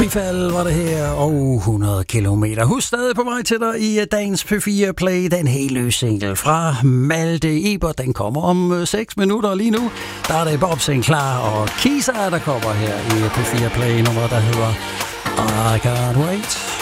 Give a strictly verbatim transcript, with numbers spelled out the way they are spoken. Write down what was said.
Frifald var det her, og hundrede kilometer. Husk stadig på vej til dig i dagens P fire Play, den helt løse single fra Malte Ebert. Den kommer om seks minutter lige nu. Der er det Bob Sinclair og Kisa, der kommer her i P fire Play, nummer der hedder I Can't Wait.